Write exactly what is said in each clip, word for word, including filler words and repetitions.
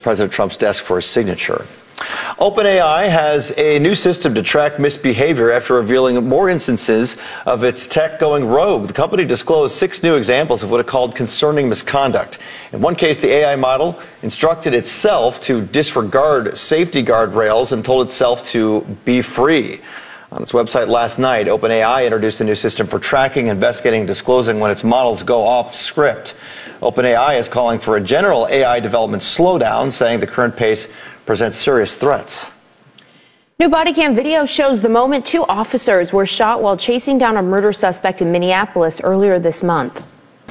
President Trump's desk for his signature. OpenAI has a new system to track misbehavior after revealing more instances of its tech going rogue. The company disclosed six new examples of what it called concerning misconduct. In one case, the A I model instructed itself to disregard safety guardrails and told itself to be free. On its website last night, OpenAI introduced a new system for tracking, investigating, and disclosing when its models go off script. OpenAI is calling for a general A I development slowdown, saying the current pace presents serious threats. New body cam video shows the moment two officers were shot while chasing down a murder suspect in Minneapolis earlier this month.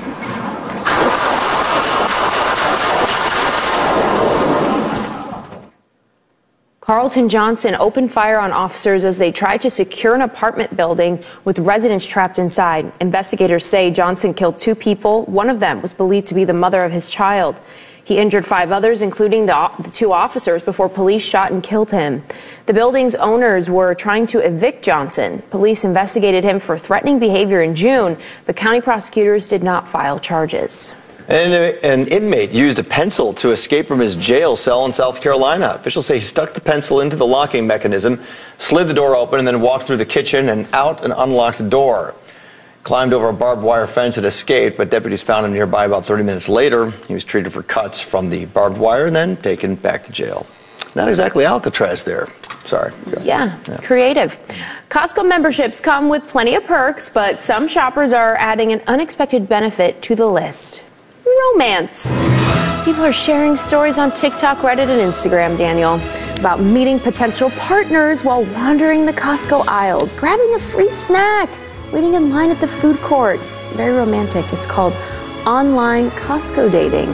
Carlton Johnson opened fire on officers as they tried to secure an apartment building with residents trapped inside. Investigators say Johnson killed two people. One of them was believed to be the mother of his child. He injured five others, including the, the two officers, before police shot and killed him. The building's owners were trying to evict Johnson. Police investigated him for threatening behavior in June, but county prosecutors did not file charges. An, an inmate used a pencil to escape from his jail cell in South Carolina. Officials say he stuck the pencil into the locking mechanism, slid the door open, and then walked through the kitchen and out an unlocked door. Climbed over a barbed wire fence and escaped, but deputies found him nearby about thirty minutes later. He was treated for cuts from the barbed wire and then taken back to jail. Not exactly Alcatraz there. Sorry. Yeah, yeah, creative. Costco memberships come with plenty of perks, but some shoppers are adding an unexpected benefit to the list. Romance. People are sharing stories on TikTok, Reddit, and Instagram, Daniel, about meeting potential partners while wandering the Costco aisles, grabbing a free snack, waiting in line at the food court. Very romantic. It's called online Costco dating.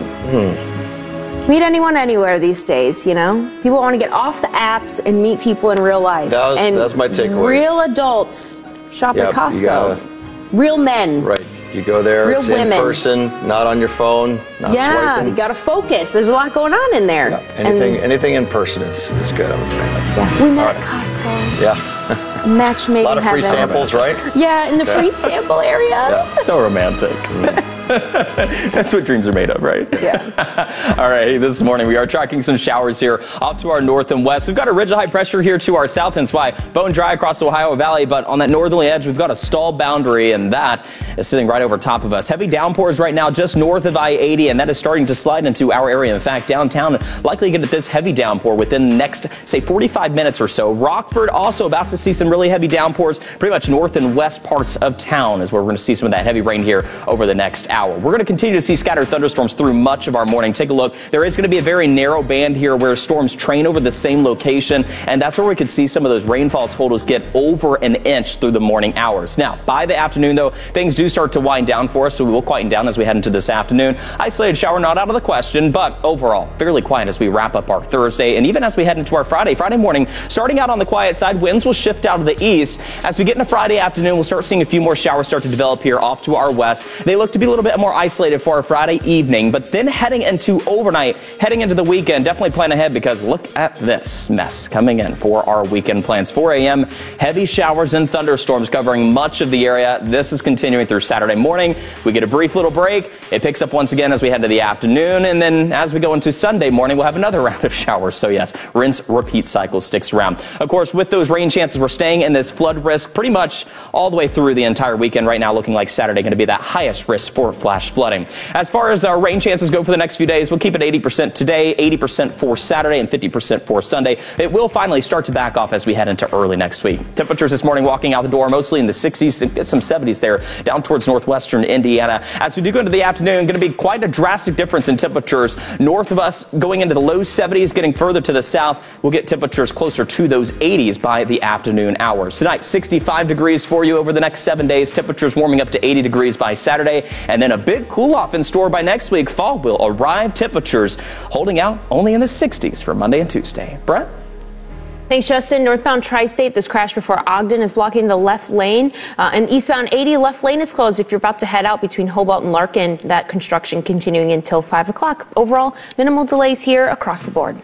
Hmm. Meet anyone anywhere these days, you know? People want to get off the apps and meet people in real life. That was, and that's my takeaway. Real adults shop yep, at Costco. Gotta, real men. Right. You go there, Real it's women. in person, not on your phone, not yeah, swiping. you got to focus. There's a lot going on in there. Yeah, anything, and, anything in person is, is good, I'm a fan of. Yeah, we met right. at Costco. Yeah. Match made in heaven. A lot of free samples, right? Yeah, in the yeah. free sample area. Yeah. So romantic. Mm. That's what dreams are made of, right? Yeah. All right, this morning we are tracking some showers here up to our north and west. We've got a ridge of high pressure here to our south, and why bone dry across the Ohio Valley, but on that northerly edge we've got a stall boundary, and that is sitting right over top of us. Heavy downpours right now just north of I eighty, and that is starting to slide into our area. In fact, downtown likely to get this heavy downpour within the next, say, forty-five minutes or so. Rockford also about to see some really heavy downpours. Pretty much north and west parts of town is where we're going to see some of that heavy rain here over the next hour. We're going to continue to see scattered thunderstorms through much of our morning. Take a look. There is going to be a very narrow band here where storms train over the same location, and that's where we could see some of those rainfall totals get over an inch through the morning hours. Now, by the afternoon, though, things do start to wind down for us, so we will quieten down as we head into this afternoon. Isolated shower not out of the question, but overall, fairly quiet as we wrap up our Thursday, and even as we head into our Friday. Friday morning, starting out on the quiet side, winds will shift out of the east. As we get into Friday afternoon, we'll start seeing a few more showers start to develop here off to our west. They look to be a little bit more isolated for our Friday evening, but then heading into overnight, heading into the weekend, definitely plan ahead because look at this mess coming in for our weekend plans. four a m, heavy showers and thunderstorms covering much of the area. This is continuing through Saturday morning. We get a brief little break. It picks up once again as we head to the afternoon, and then as we go into Sunday morning, we'll have another round of showers. So yes, rinse, repeat cycle sticks around. Of course, with those rain chances, we're staying in this flood risk pretty much all the way through the entire weekend. Right now, looking like Saturday going to be that highest risk for flash flooding. As far as our rain chances go for the next few days, we'll keep it eighty percent today, eighty percent for Saturday, and fifty percent for Sunday. It will finally start to back off as we head into early next week. Temperatures this morning walking out the door mostly in the sixties, get some seventies there down towards northwestern Indiana. As we do go into the afternoon, going to be quite a drastic difference in temperatures. North of us going into the low seventies, getting further to the south, we'll get temperatures closer to those eighties by the afternoon hours. Tonight, sixty-five degrees for you over the next seven days. Temperatures warming up to eighty degrees by Saturday, and then a big cool off in store by next week. Fall will arrive. Temperatures holding out only in the sixties for Monday and Tuesday. Brett? Thanks, Justin. Northbound Tri-State, this crash before Ogden is blocking the left lane. Uh, and eastbound eighty, left lane is closed if you're about to head out between Hobart and Larkin. That construction continuing until five o'clock. Overall, minimal delays here across the board.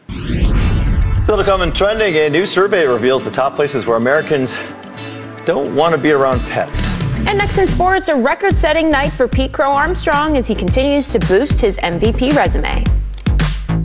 Still to come in trending, a new survey reveals the top places where Americans don't want to be around pets. And next in sports, a record-setting night for Pete Crow Armstrong as he continues to boost his M V P resume.